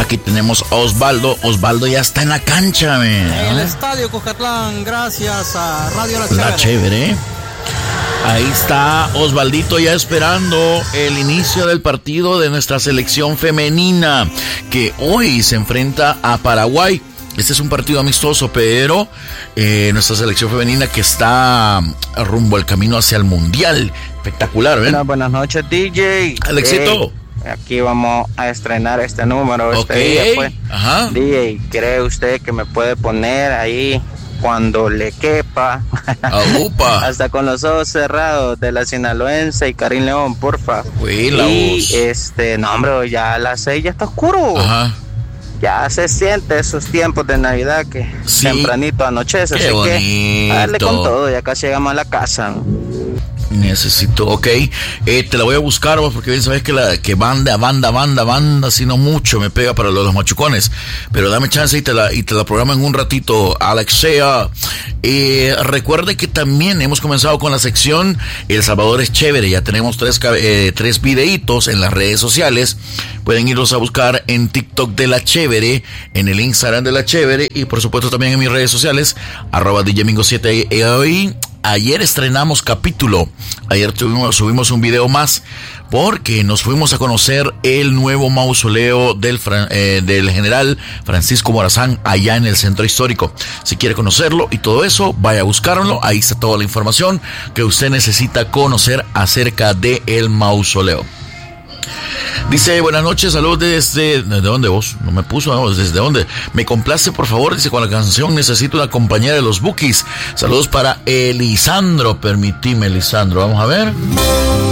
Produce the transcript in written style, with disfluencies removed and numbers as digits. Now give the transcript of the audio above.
aquí tenemos a Osvaldo. Osvaldo ya está en la cancha, en el estadio Cuscatlán, gracias a Radio La Chévere. Ahí está Osvaldito ya esperando el inicio del partido de nuestra selección femenina, que hoy se enfrenta a Paraguay. Este es un partido amistoso, pero nuestra selección femenina que está rumbo al camino hacia el Mundial. Espectacular, ¿ven? Buenas noches, DJ. Alexito. Aquí vamos a estrenar este número, este día, pues. Ajá. DJ, ¿cree usted que me puede poner ahí cuando le quepa? Hasta con los ojos cerrados, de la Sinaloense y Karim León, porfa. Y no, hombre, ya a las 6 ya está oscuro. Ajá. Ya se siente esos tiempos de Navidad que tempranito anochece. Qué así bonito. Que darle con todo, ya casi llegamos a la casa. Necesito, te la voy a buscar, porque bien sabes que banda, así no mucho me pega para los machucones, pero dame chance y te la programo en un ratito, Alexea. Recuerde que también hemos comenzado con la sección El Salvador es Chévere, ya tenemos tres videitos en las redes sociales, pueden irlos a buscar en TikTok de La Chévere, en el Instagram de La Chévere y por supuesto también en mis redes sociales, @DJMingo7 hoy. Ayer estrenamos capítulo, ayer subimos un video más porque nos fuimos a conocer el nuevo mausoleo del general Francisco Morazán allá en el centro histórico. Si quiere conocerlo y todo eso, vaya a buscarlo, ahí está toda la información que usted necesita conocer acerca del mausoleo. Dice, buenas noches, saludos ¿de dónde vos? No me puso, ¿no? ¿Desde dónde? Me complace, por favor, dice, con la canción Necesito una compañera de los Bukis. Saludos para Elisandro, permitime, Elisandro, vamos a ver.